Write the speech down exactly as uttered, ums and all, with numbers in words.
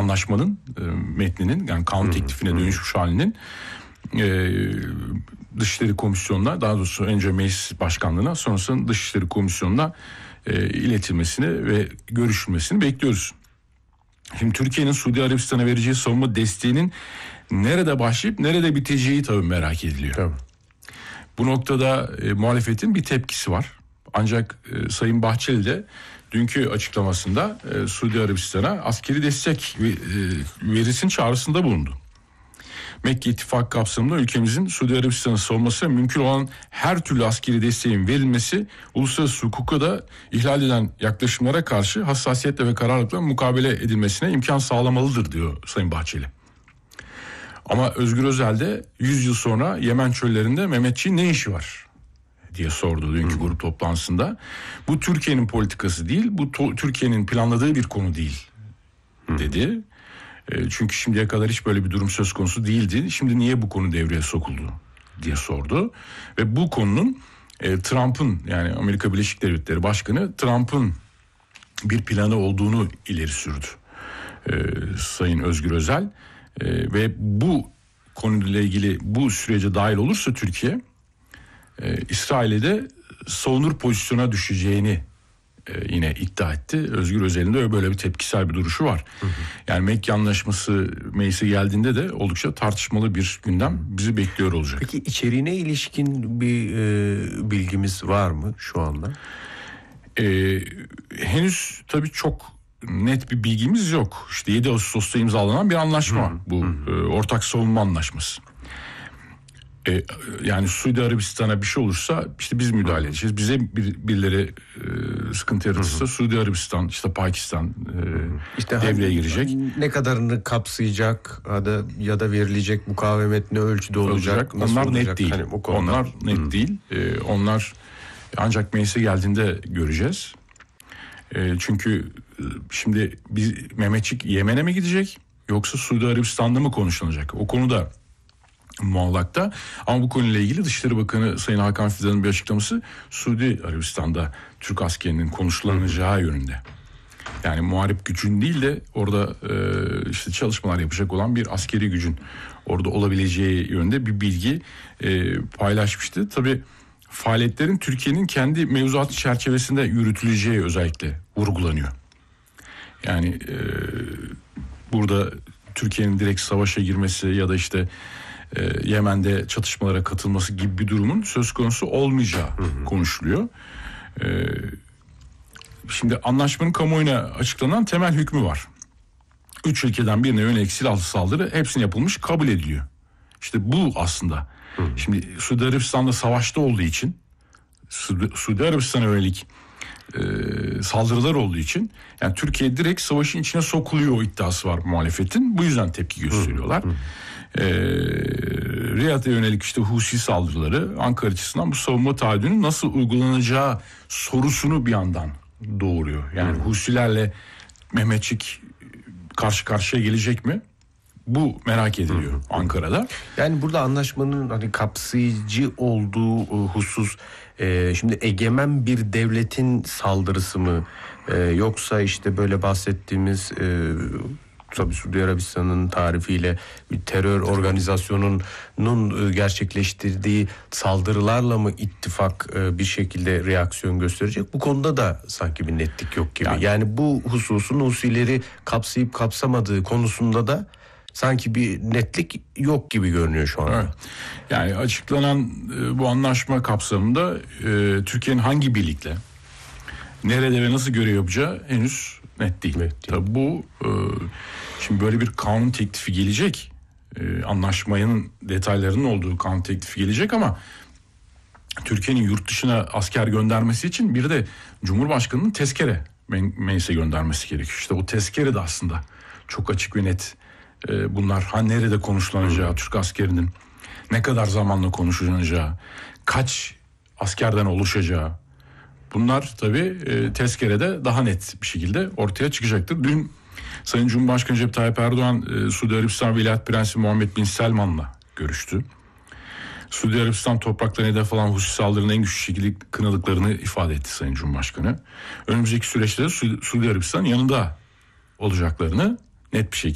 anlaşmanın e, metninin, yani kanun teklifine hmm. dönüşmüş halinin e, Dışişleri Komisyonu'na, daha doğrusu önce Meclis Başkanlığı'na, sonrasında Dışişleri Komisyonu'na e, iletilmesini ve görüşülmesini bekliyoruz. Şimdi Türkiye'nin Suudi Arabistan'a vereceği savunma desteğinin nerede başlayıp nerede biteceği tabii merak ediliyor. Tabii. Bu noktada e, muhalefetin bir tepkisi var. Ancak e, Sayın Bahçeli de dünkü açıklamasında e, Suudi Arabistan'a askeri destek e, verilsin çağrısında bulundu. Mekke İttifakı kapsamında ülkemizin Suudi Arabistan'ın savunmasına mümkün olan her türlü askeri desteğin verilmesi, uluslararası hukuka da ihlal eden yaklaşımlara karşı hassasiyetle ve kararlılıkla mukabele edilmesine imkan sağlamalıdır diyor Sayın Bahçeli. Ama Özgür Özel de yüz yıl sonra Yemen çöllerinde Mehmetçiğin ne işi var diye sordu dünkü grup toplantısında. Bu Türkiye'nin politikası değil, bu to- Türkiye'nin planladığı bir konu değil dedi. E, çünkü şimdiye kadar hiç böyle bir durum söz konusu değildi. Şimdi niye bu konu devreye sokuldu diye sordu. Ve bu konunun e, Trump'ın, yani Amerika Birleşik Devletleri Başkanı Trump'ın bir planı olduğunu ileri sürdü e, Sayın Özgür Özel. E, ve bu konuyla ilgili bu sürece dahil olursa Türkiye, e, İsrail'e de savunur pozisyona düşeceğini e, yine iddia etti. Özgür Özel'in de böyle bir tepkisel bir duruşu var. Hı hı. Yani Mekke Anlaşması meclise geldiğinde de oldukça tartışmalı bir gündem bizi bekliyor olacak. Peki içeriğine ilişkin bir e, bilgimiz var mı şu anda? E, henüz tabii çok net bir bilgimiz yok. İşte yedi Ağustos'ta imzalanan bir anlaşma, hı, bu hı. E, ortak savunma anlaşması. E, yani Suudi Arabistan'a bir şey olursa işte biz müdahale edeceğiz. Bize bir, birileri e, sıkıntı yaratırsa, hı hı, Suudi Arabistan, işte Pakistan e, işte devreye girecek. Ne kadarını kapsayacak ya da ya da verilecek mukavemet ne ölçüde olacak? olacak. Onlar olacak? net değil. Hani onlar net hı. değil. E, onlar ancak meclise geldiğinde göreceğiz. E, çünkü şimdi biz Mehmetçik Yemen'e mi gidecek yoksa Suudi Arabistan'da mı konuşulacak? O konuda muallakta. Ama bu konuyla ilgili Dışişleri Bakanı Sayın Hakan Fidan'ın bir açıklaması Suudi Arabistan'da Türk askerinin konuşulanacağı yönünde. Yani muharip gücün değil de orada e, işte çalışmalar yapacak olan bir askeri gücün orada olabileceği yönünde bir bilgi e, paylaşmıştı. Tabii faaliyetlerin Türkiye'nin kendi mevzuatı çerçevesinde yürütüleceği özellikle vurgulanıyor. Yani e, burada Türkiye'nin direkt savaşa girmesi ya da işte e, Yemen'de çatışmalara katılması gibi bir durumun söz konusu olmayacağı hı hı. konuşuluyor. E, şimdi anlaşmanın kamuoyuna açıklanan temel hükmü var. Üç ülkeden birine yönelik silahlı saldırı hepsinin yapılmış kabul ediliyor. İşte bu aslında. Hı hı. Şimdi Suudi Arabistan'da savaşta olduğu için, Suudi, Suudi Arabistan'a yönelik e, saldırılar olduğu için, yani Türkiye direkt savaşın içine sokuluyor o iddiası var muhalefetin. Bu yüzden tepki gösteriyorlar. Hı hı. E, Riyad'a yönelik işte Husi saldırıları Ankara açısından bu savunma taahhüdünün nasıl uygulanacağı sorusunu bir yandan doğuruyor. Yani hı. Husilerle Mehmetçik karşı karşıya gelecek mi? Bu merak ediliyor hı hı. Ankara'da. Yani burada anlaşmanın hani kapsayıcı olduğu husus e, şimdi egemen bir devletin saldırısı mı e, yoksa işte böyle bahsettiğimiz e, tabii Suudi Arabistan'ın tarifiyle bir terör organizasyonunun gerçekleştirdiği saldırılarla mı ittifak bir şekilde reaksiyon gösterecek? Bu konuda da sanki bir netlik yok gibi. Yani, yani bu hususun Husileri kapsayıp kapsamadığı konusunda da sanki bir netlik yok gibi görünüyor şu anda. Evet. Yani açıklanan bu anlaşma kapsamında e, Türkiye'nin hangi birlikle, nerede ve nasıl görev yapacağı henüz net değil. Evet, değil. Tabii bu e, şimdi böyle bir kanun teklifi gelecek. E, anlaşmanın detaylarının olduğu kanun teklifi gelecek ama Türkiye'nin yurt dışına asker göndermesi için bir de Cumhurbaşkanı'nın tezkere meclise göndermesi gerekiyor. İşte o tezkere de aslında çok açık ve net. E, bunlar ha nerede konuşulanacağı, hmm. Türk askerinin ne kadar zamanla konuşulacağı, kaç askerden oluşacağı. Bunlar tabii e, tezkerede daha net bir şekilde ortaya çıkacaktır. Dün Sayın Cumhurbaşkanı Recep Tayyip Erdoğan e, Suudi Arabistan Veliaht Prensi Muhammed Bin Selman'la görüştü. Suudi Arabistan topraklarına hedef alan Husi saldırının en güçlü şekilde kınadıklarını ifade etti Sayın Cumhurbaşkanı. Önümüzdeki süreçte Su- Suudi Arabistan yanında olacaklarını net bir şekilde